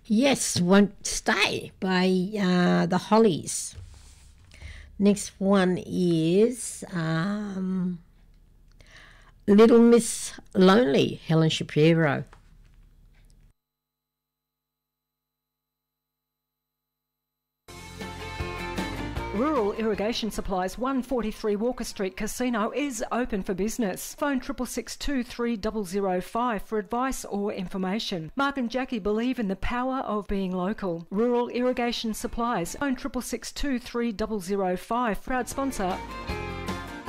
Yes, Won't Stay by the Hollies. Next one is Little Miss Lonely, Helen Shapiro. Rural Irrigation Supplies 143 Walker Street Casino is open for business. Phone 666 23005 for advice or information. Mark and Jackie believe in the power of being local. Rural Irrigation Supplies. Phone 666 23005. Proud sponsor.